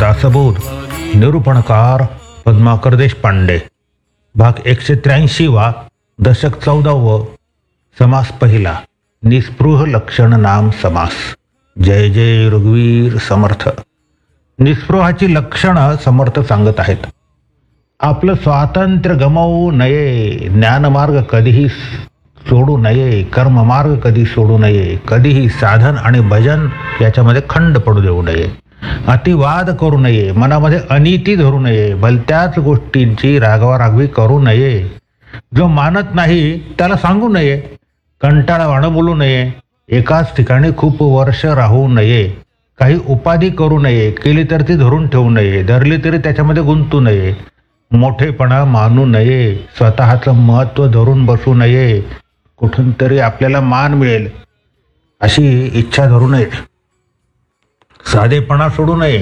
दासबोध निरूपणकार पद्माकर देशपांडे. भाग 183 दशक 14 समास पहिला. निस्पृह लक्षण नाम समास. जय जय रघुवीर समर्थ. निस्पृहाची लक्षणं समर्थ सांगत आहेत. आपलं स्वातंत्र्य गमावू नये, ज्ञानमार्ग कधीही सोडू नये, कर्ममार्ग कधी सोडू नये, कधीही साधन आणि भजन याच्यामध्ये खंड पडू देऊ नये, अतिवाद करू नये, मनामध्ये अनिती धरू नये, भलत्याच गोष्टींची रागवारागवी करू नये, जो मानत नाही त्याला सांगू नये, कंटाळवाणं बोलू नये, एकाच ठिकाणी खूप वर्ष राहू नये, काही उपाधी करू नये, केली तर ती धरून ठेवू नये, धरली तरी त्याच्यामध्ये गुंतू नये, मोठेपणा मानू नये, स्वतःचं महत्त्व धरून बसू नये, कुठून तरी आपल्याला मान मिळेल अशी इच्छा धरू नये, साधेपणा सोडू नये,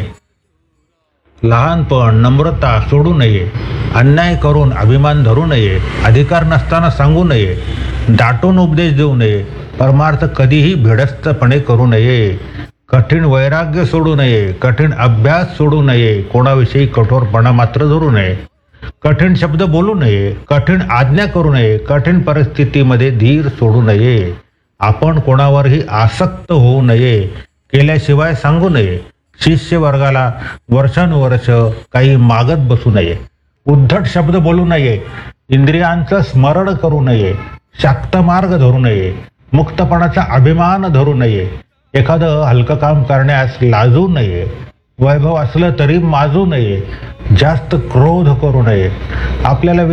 लहानपण नम्रता सोडू नये, अन्याय करून अभिमान धरू नये, अधिकार नसताना सांगू नये, दाटून उपदेश देऊ नये, परमार्थ कधीही भिडस्तपणे करू नये, कठीण वैराग्य सोडू नये, कठीण अभ्यास सोडू नये, कोणाविषयी कठोरपणा मात्र धरू नये, कठीण शब्द बोलू नये, कठीण आज्ञा करू नये, कठीण परिस्थितीमध्ये धीर सोडू नये, आपण कोणावरही आसक्त होऊ नये, केल्याशिवाय सांगू नये, शिष्य वर्गाला वर्षानुवर्ष काही मागत बसू नये, उद्धट शब्द बोलू नये, इंद्रियांचं स्मरण करू नये, शाक्त मार्ग धरू नये, मुक्तपणाचा अभिमान धरू नये, एखादं हलकं काम करण्यास लाजू नये, वैभव असलं तरी माजू नये, जास्त क्रोध करू नये, आपल्याला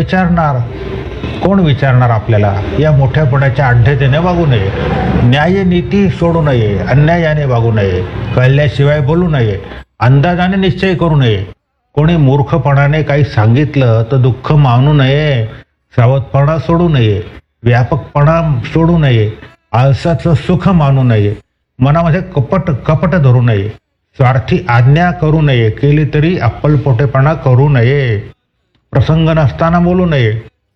कोण विचारणार आपल्याला या मोठ्यापणाच्या अड्ढेतेने वागू नये, न्यायनीती सोडू नये, अन्यायाने वागू नये, कळल्याशिवाय बोलू नये, अंदाजाने निश्चय करू नये, कोणी मूर्खपणाने काही सांगितलं तर दुःख मानू नये, सावधपणा सोडू नये, व्यापकपणा सोडू नये, आळसाचं सुख मानू नये, मनामध्ये कपट धरू नये, स्वार्थी आज्ञा करू नये, केली तरी अप्पलपोटेपणा करू नये, प्रसंग नसताना बोलू नये,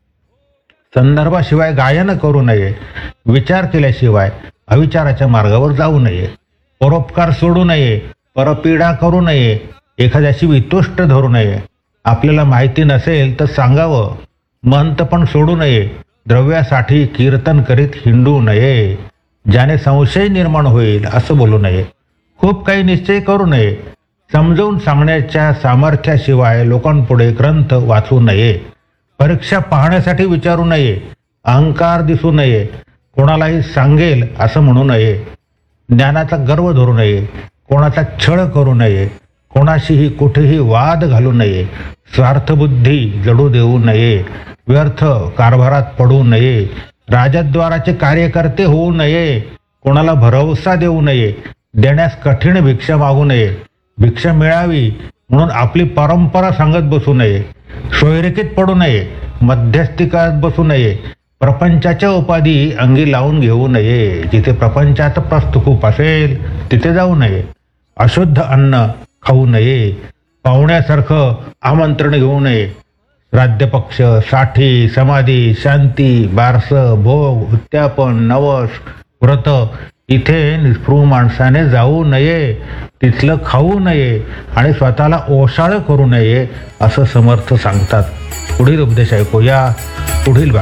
संदर्भाशिवाय गायन करू नये, विचार केल्याशिवाय अविचाराच्या मार्गावर जाऊ नये, परोपकार सोडू नये, परपीडा करू नये, एखाद्याशी वितुष्ट धरू नये, आपल्याला माहिती नसेल तर सांगावं, मंत पण सोडू नये, द्रव्यासाठी कीर्तन करीत हिंडू नये, ज्याने संशय निर्माण होईल असं बोलू नये, खूप काही निश्चय करू नये, समजावून सांगण्याच्या सामर्थ्याशिवाय लोकांपुढे ग्रंथ वाचू नये, परीक्षा पाहण्यासाठी विचारू नये, अहंकार दिसू नये, कोणालाही सांगेल असं म्हणू नये, ज्ञानाचा गर्व धरू नये, कोणाचा छळ करू नये, कोणाशीही कुठेही वाद घालू नये, स्वार्थबुद्धी जडू देऊ नये, व्यर्थ कारभारात पडू नये, राजद्वाराचे कार्यकर्ते होऊ नये, कोणाला भरवसा देऊ नये, देण्यास कठीण भिक्षा मागू नये, भिक्षा मिळावी म्हणून आपली परंपरा सांगत बसू नये, सोयरेकीत पडू नये, मध्यस्थी करत बसू नये, प्रपंचाच्या उपाधी अंगी लावून घेऊ नये, जिथे प्रपंचात प्रस्थ खूप असेल तिथे जाऊ नये, अशुद्ध अन्न खाऊ नये, पाहुण्यासारखं आमंत्रण घेऊ नये, श्राद्धपक्ष, साठी, समाधी, शांती, बारसं, भोग, उत्यापन, नवस, व्रत इथे निस्पृह माणसाने जाऊ नये, तिथलं खाऊ नये आणि स्वतःला ओशाळ करू नये असं समर्थ सांगतात. पुढील उपदेश ऐकूया पुढील भागात.